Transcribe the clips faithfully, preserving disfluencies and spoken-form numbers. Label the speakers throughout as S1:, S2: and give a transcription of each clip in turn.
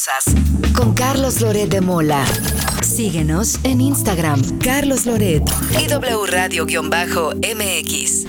S1: Con Carlos Loret de Mola. Síguenos en Instagram, Carlos Loret y W Radio-M X.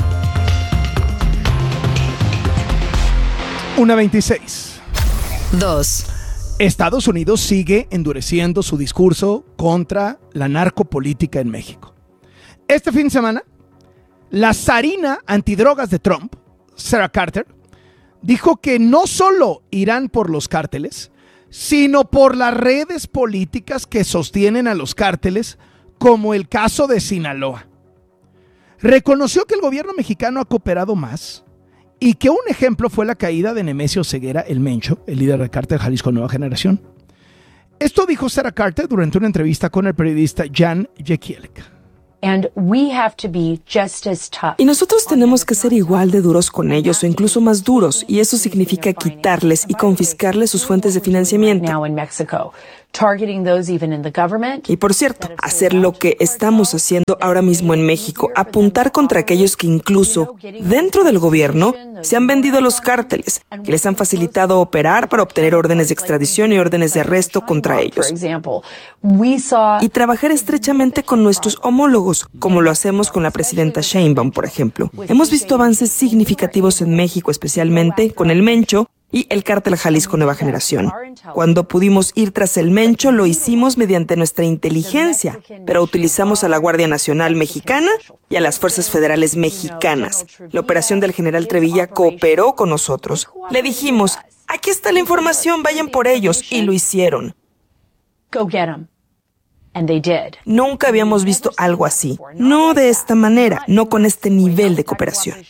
S2: una veintiséis.
S1: dos.
S2: Estados Unidos sigue endureciendo su discurso contra la narcopolítica en México. Este fin de semana, la zarina antidrogas de Trump, Sarah Carter, dijo que no solo irán por los cárteles, sino por las redes políticas que sostienen a los cárteles, como el caso de Sinaloa. Reconoció que el gobierno mexicano ha cooperado más y que un ejemplo fue la caída de Nemesio Ceguera el Mencho, el líder del cártel Jalisco Nueva Generación. Esto dijo Sarah Carter durante una entrevista con el periodista Jan Jekielek.
S3: And we have to be just as tough.
S4: Y nosotros tenemos que ser igual de duros con ellos o incluso más duros, y eso significa quitarles y confiscarles sus fuentes de financiamiento.
S3: Now in Mexico, targeting those even in the government.
S4: Y por cierto, hacer lo que estamos haciendo ahora mismo en México, apuntar contra aquellos que incluso dentro del gobierno se han vendido a los cárteles, que les han facilitado operar para obtener órdenes de extradición y órdenes de arresto contra ellos. Y trabajar estrechamente con nuestros homólogos, como lo hacemos con la presidenta Sheinbaum, por ejemplo. Hemos visto avances significativos en México, especialmente con el Mencho y el cártel Jalisco Nueva Generación. Cuando pudimos ir tras el Mencho, lo hicimos mediante nuestra inteligencia, pero utilizamos a la Guardia Nacional Mexicana y a las Fuerzas Federales Mexicanas. La operación del general Trevilla cooperó con nosotros. Le dijimos, aquí está la información, vayan por ellos, y lo hicieron.
S3: Go get them. And they did.
S4: Nunca habíamos visto algo así. No de esta manera, no con este nivel de cooperación.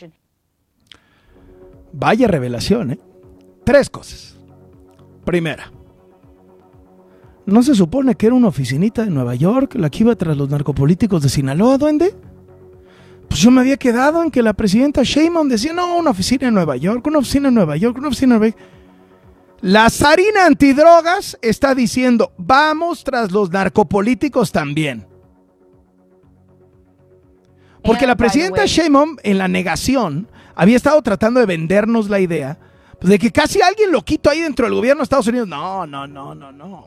S2: Vaya revelación, ¿eh? Tres cosas. Primera, ¿no se supone que era una oficinita de Nueva York la que iba tras los narcopolíticos de Sinaloa, duende? Pues yo me había quedado en que la presidenta Sheinbaum decía, no, una oficina en Nueva York, una oficina en Nueva York, una oficina en Nueva York. La zarina antidrogas está diciendo, vamos tras los narcopolíticos también. Porque la presidenta Sheinbaum, en la negación, había estado tratando de vendernos la idea de que casi alguien loquito ahí dentro del gobierno de Estados Unidos. No, no, no, no, no.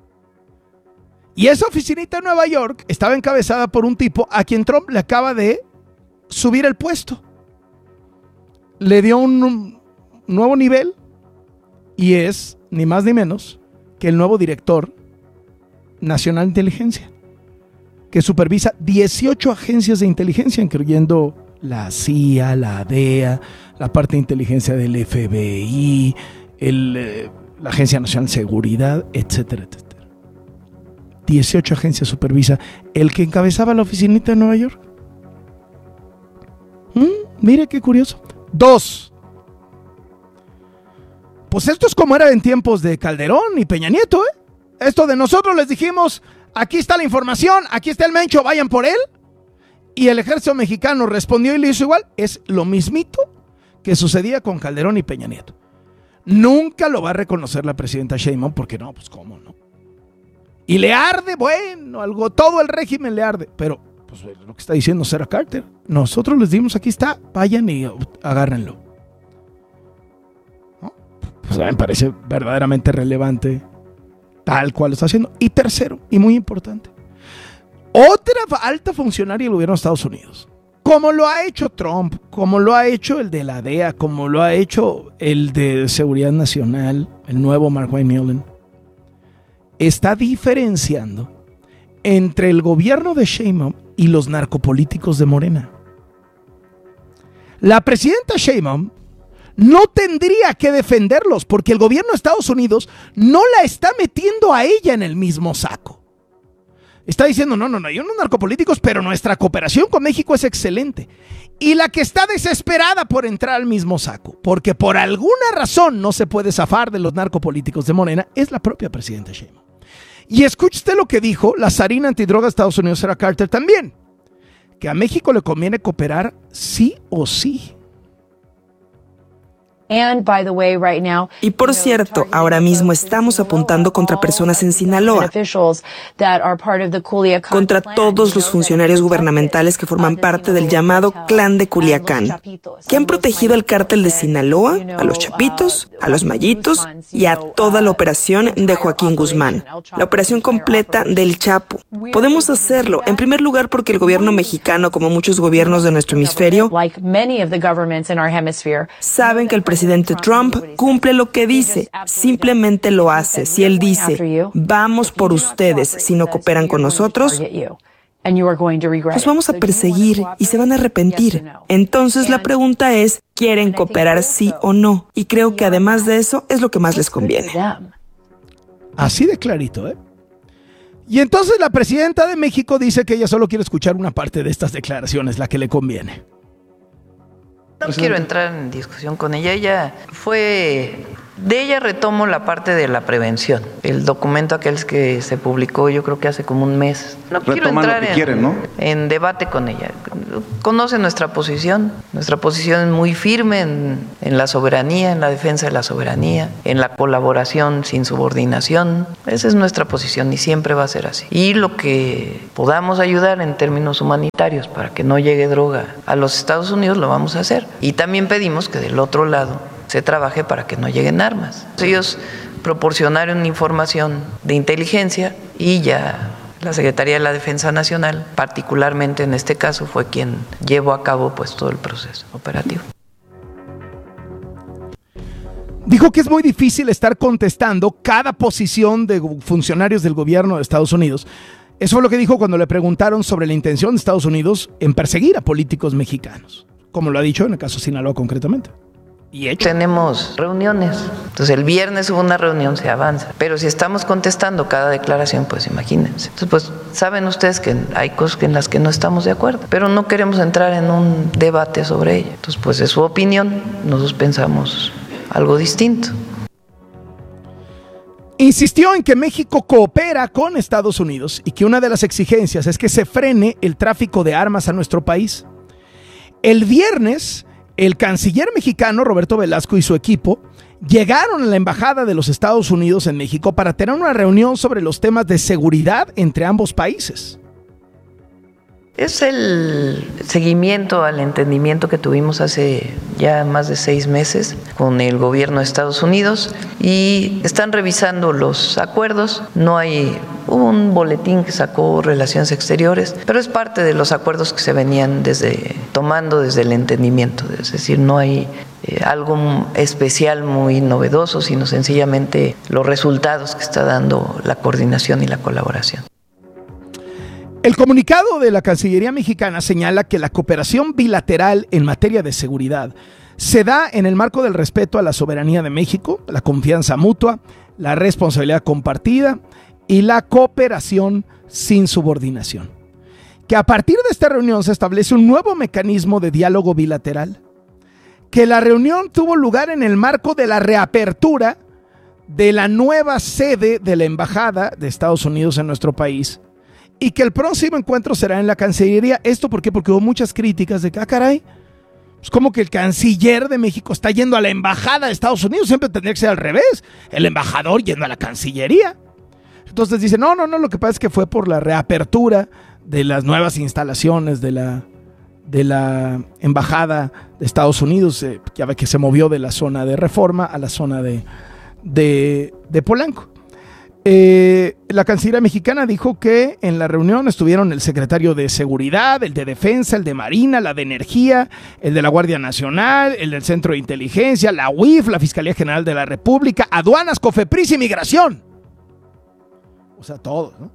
S2: Y esa oficinita en Nueva York estaba encabezada por un tipo a quien Trump le acaba de subir el puesto. Le dio un, un nuevo nivel y es ni más ni menos que el nuevo director nacional de inteligencia, que supervisa dieciocho agencias de inteligencia, incluyendo la C I A, la D E A, la parte de inteligencia del F B I, el, eh, la Agencia Nacional de Seguridad, etcétera, etcétera. dieciocho agencias supervisa el que encabezaba la oficinita de Nueva York. ¿Mm? Mire qué curioso. Dos. Pues esto es como era en tiempos de Calderón y Peña Nieto, ¿eh? Esto de nosotros les dijimos, aquí está la información, aquí está el Mencho, vayan por él. Y el ejército mexicano respondió y le hizo igual. Es lo mismito que sucedía con Calderón y Peña Nieto. Nunca lo va a reconocer la presidenta Sheinbaum, porque no, pues cómo no. Y le arde, bueno, algo, todo el régimen le arde. Pero, pues lo que está diciendo Sarah Carter, nosotros les dimos, aquí está, vayan y agárrenlo. ¿No? Pues a mí me parece verdaderamente relevante tal cual lo está haciendo. Y tercero, y muy importante, otra alta funcionaria del gobierno de Estados Unidos, como lo ha hecho Trump, como lo ha hecho el de la D E A, como lo ha hecho el de Seguridad Nacional, el nuevo Mark Milley, está diferenciando entre el gobierno de Sheinbaum y los narcopolíticos de Morena. La presidenta Sheinbaum no tendría que defenderlos porque el gobierno de Estados Unidos no la está metiendo a ella en el mismo saco. Está diciendo, no, no, no, hay unos narcopolíticos, pero nuestra cooperación con México es excelente. Y la que está desesperada por entrar al mismo saco, porque por alguna razón no se puede zafar de los narcopolíticos de Morena, es la propia presidenta Sheinbaum. Y escuche usted lo que dijo la zarina antidroga de Estados Unidos, Sarah Carter, también, que a México le conviene cooperar sí o sí.
S4: Y por cierto, ahora mismo estamos apuntando contra personas en Sinaloa, contra todos los funcionarios gubernamentales que forman parte del llamado Clan de Culiacán, que han protegido al cártel de Sinaloa, a los Chapitos, a los Mayitos y a toda la operación de Joaquín Guzmán, la operación completa del Chapo. Podemos hacerlo, en primer lugar, porque el gobierno mexicano, como muchos gobiernos de nuestro hemisferio, saben que el presidente Trump cumple lo que dice, simplemente lo hace. Si él dice, vamos por ustedes si no cooperan con nosotros, los vamos a perseguir y se van a arrepentir. Entonces la pregunta es, ¿quieren cooperar sí o no? Y creo que además de eso es lo que más les conviene.
S2: Así de clarito, ¿eh? Y entonces la presidenta de México dice que ella solo quiere escuchar una parte de estas declaraciones, la que le conviene.
S5: No quiero entrar en discusión con ella. Ella fue... De ella retomo la parte de la prevención. El documento aquel que se publicó yo creo que hace como un mes. No quiero entrar en, quieren, ¿no? en debate con ella. Conoce nuestra posición. Nuestra posición es muy firme en, en la soberanía, en la defensa de la soberanía, en la colaboración sin subordinación. Esa es nuestra posición y siempre va a ser así. Y lo que podamos ayudar en términos humanitarios para que no llegue droga a los Estados Unidos lo vamos a hacer. Y también pedimos que del otro lado se trabaje para que no lleguen armas. Ellos proporcionaron información de inteligencia y ya la Secretaría de la Defensa Nacional, particularmente en este caso, fue quien llevó a cabo pues todo el proceso operativo.
S2: Dijo que es muy difícil estar contestando cada posición de funcionarios del gobierno de Estados Unidos. Eso fue lo que dijo cuando le preguntaron sobre la intención de Estados Unidos en perseguir a políticos mexicanos, como lo ha dicho en el caso de Sinaloa concretamente. Y hecho.
S5: Tenemos reuniones, entonces el viernes hubo una reunión, se avanza, pero si estamos contestando cada declaración, pues imagínense. Entonces, pues saben ustedes que hay cosas en las que no estamos de acuerdo, pero no queremos entrar en un debate sobre ello. Entonces, pues es su opinión, nosotros pensamos algo distinto.
S2: Insistió en que México coopera con Estados Unidos y que una de las exigencias es que se frene el tráfico de armas a nuestro país. El viernes, el canciller mexicano Roberto Velasco y su equipo llegaron a la embajada de los Estados Unidos en México para tener una reunión sobre los temas de seguridad entre ambos países.
S5: Es el seguimiento al entendimiento que tuvimos hace ya más de seis meses con el gobierno de Estados Unidos y están revisando los acuerdos. No hay un boletín que sacó Relaciones Exteriores, pero es parte de los acuerdos que se venían desde tomando desde el entendimiento. Es decir, no hay eh, algo especial muy novedoso, sino sencillamente los resultados que está dando la coordinación y la colaboración.
S2: El comunicado de la Cancillería mexicana señala que la cooperación bilateral en materia de seguridad se da en el marco del respeto a la soberanía de México, la confianza mutua, la responsabilidad compartida y la cooperación sin subordinación. Que a partir de esta reunión se establece un nuevo mecanismo de diálogo bilateral. Que la reunión tuvo lugar en el marco de la reapertura de la nueva sede de la Embajada de Estados Unidos en nuestro país. Y que el próximo encuentro será en la Cancillería. ¿Esto por qué? Porque hubo muchas críticas de que, ah, caray, es como que el canciller de México está yendo a la Embajada de Estados Unidos. Siempre tendría que ser al revés. El embajador yendo a la Cancillería. Entonces dicen, no, no, no, lo que pasa es que fue por la reapertura de las nuevas instalaciones de la, de la Embajada de Estados Unidos. Eh, ya ve que se movió de la zona de Reforma a la zona de, de, de Polanco. Eh, la Cancillería mexicana dijo que en la reunión estuvieron el secretario de Seguridad, el de Defensa, el de Marina, la de Energía, el de la Guardia Nacional, el del Centro de Inteligencia, la U I F, la Fiscalía General de la República, Aduanas, COFEPRIS y Migración. O sea, todos, ¿no?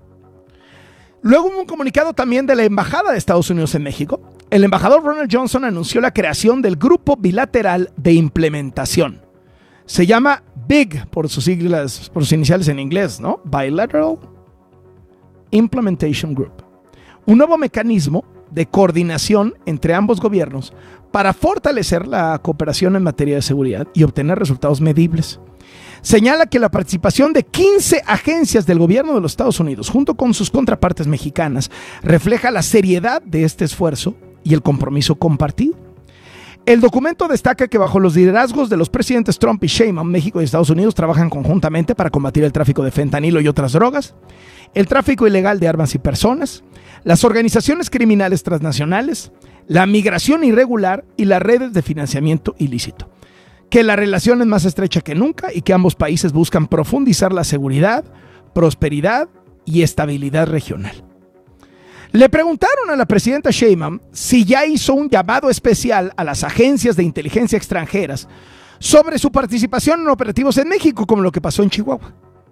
S2: Luego hubo un comunicado también de la Embajada de Estados Unidos en México. El embajador Ronald Johnson anunció la creación del Grupo Bilateral de Implementación. Se llama B I G por sus siglas, por sus iniciales en inglés, ¿no? Bilateral Implementation Group. Un nuevo mecanismo de coordinación entre ambos gobiernos para fortalecer la cooperación en materia de seguridad y obtener resultados medibles. Señala que la participación de quince agencias del gobierno de los Estados Unidos, junto con sus contrapartes mexicanas, refleja la seriedad de este esfuerzo y el compromiso compartido. El documento destaca que bajo los liderazgos de los presidentes Trump y Sheinbaum, México y Estados Unidos trabajan conjuntamente para combatir el tráfico de fentanilo y otras drogas, el tráfico ilegal de armas y personas, las organizaciones criminales transnacionales, la migración irregular y las redes de financiamiento ilícito. Que la relación es más estrecha que nunca y que ambos países buscan profundizar la seguridad, prosperidad y estabilidad regional. Le preguntaron a la presidenta Sheinbaum si ya hizo un llamado especial a las agencias de inteligencia extranjeras sobre su participación en operativos en México, como lo que pasó en Chihuahua.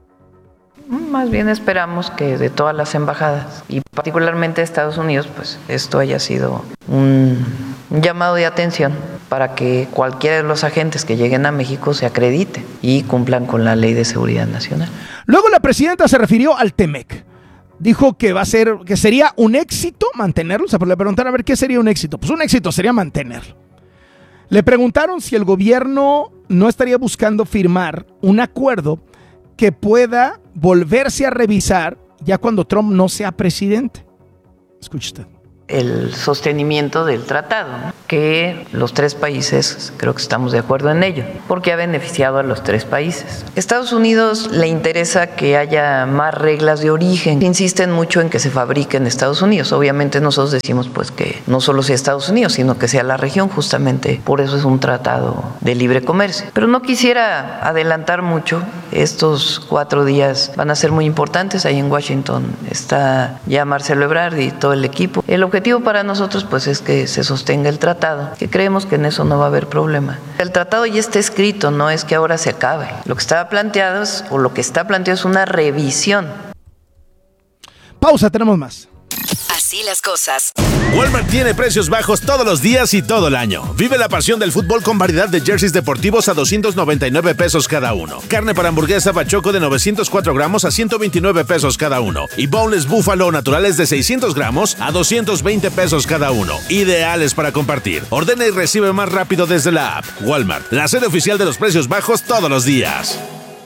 S5: Más bien esperamos que de todas las embajadas, y particularmente de Estados Unidos, pues esto haya sido un llamado de atención para que cualquiera de los agentes que lleguen a México se acredite y cumplan con la Ley de Seguridad Nacional.
S2: Luego la presidenta se refirió al Temec. Dijo que va a ser, que sería un éxito mantenerlo. O sea, le preguntaron a ver qué sería un éxito. Pues un éxito sería mantenerlo. Le preguntaron si el gobierno no estaría buscando firmar un acuerdo que pueda volverse a revisar ya cuando Trump no sea presidente. Escuche usted.
S5: El sostenimiento del tratado, ¿no? Que los tres países creo que estamos de acuerdo en ello, porque ha beneficiado a los tres países. Estados Unidos le interesa que haya más reglas de origen, insisten mucho en que se fabrique en Estados Unidos. Obviamente nosotros decimos pues que no solo sea Estados Unidos, sino que sea la región, justamente por eso es un tratado de libre comercio. Pero no quisiera adelantar mucho, estos cuatro días van a ser muy importantes. Ahí en Washington está ya Marcelo Ebrard y todo el equipo. El El objetivo para nosotros pues es que se sostenga el tratado, que creemos que en eso no va a haber problema. El tratado ya está escrito, no es que ahora se acabe. Lo que estaba planteado es, o lo que está planteado es una revisión.
S2: Pausa, tenemos más.
S1: Así las cosas.
S6: Walmart tiene precios bajos todos los días y todo el año. Vive la pasión del fútbol con variedad de jerseys deportivos a doscientos noventa y nueve pesos cada uno. Carne para hamburguesa Bachoco de novecientos cuatro gramos a ciento veintinueve pesos cada uno. Y boneless búfalo naturales de seiscientos gramos a doscientos veinte pesos cada uno. Ideales para compartir. Ordena y recibe más rápido desde la app. Walmart, la sede oficial de los precios bajos todos los días.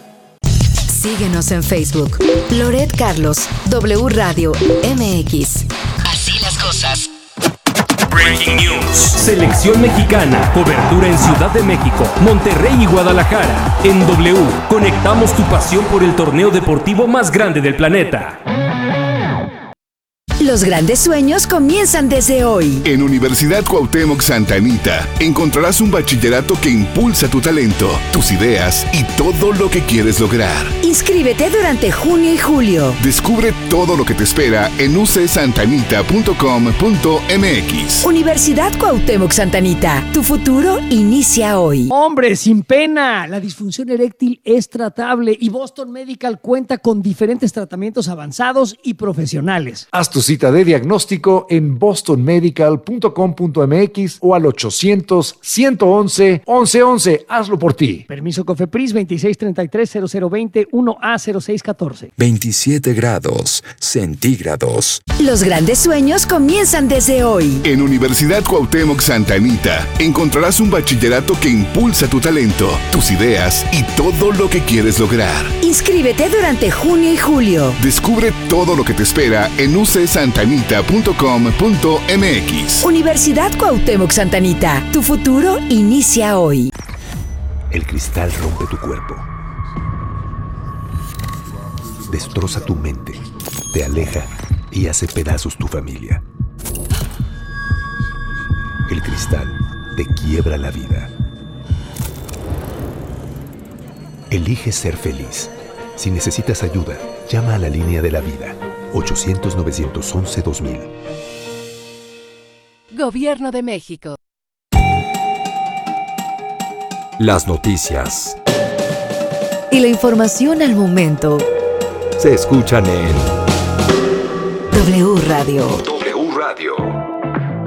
S1: Síguenos en Facebook. Loret Carlos, W Radio M X. Así las cosas.
S7: Breaking News. Selección mexicana. Cobertura en Ciudad de México, Monterrey y Guadalajara. En W, conectamos tu pasión por el torneo deportivo más grande del planeta.
S1: Los grandes sueños comienzan desde hoy.
S8: En Universidad Cuauhtémoc Santa Anita encontrarás un bachillerato que impulsa tu talento, tus ideas y todo lo que quieres lograr.
S1: Inscríbete durante junio y julio.
S8: Descubre todo lo que te espera en u c santanita punto com punto m x.
S1: Universidad Cuauhtémoc Santa Anita. Tu futuro inicia hoy.
S9: Hombre, sin pena. La disfunción eréctil es tratable y Boston Medical cuenta con diferentes tratamientos avanzados y profesionales.
S10: Haz tu cita de diagnóstico en boston medical punto com punto m x o al ochocientos, ciento once, once once. Hazlo por ti.
S9: Permiso COFEPRIS veintiséis treinta y tres cero cero veinte uno A cero seis catorce.
S11: veintisiete grados centígrados.
S1: Los grandes sueños comienzan desde hoy.
S8: En Universidad Cuauhtémoc Santa Anita encontrarás un bachillerato que impulsa tu talento, tus ideas y todo lo que quieres lograr.
S1: Inscríbete durante junio y julio.
S8: Descubre todo lo que te espera en u c santanita punto com punto m x.
S1: Universidad Cuauhtémoc Santa Anita. Tu futuro inicia hoy.
S12: El cristal rompe tu cuerpo. Destroza tu mente. Te aleja y hace pedazos tu familia. El cristal te quiebra la vida. Elige ser feliz. Si necesitas ayuda, llama a la línea de la vida. ochocientos, novecientos once, dos mil.
S1: Gobierno de México.
S11: Las noticias.
S1: Y la información al momento.
S12: Se escuchan en
S1: W Radio.
S12: W Radio.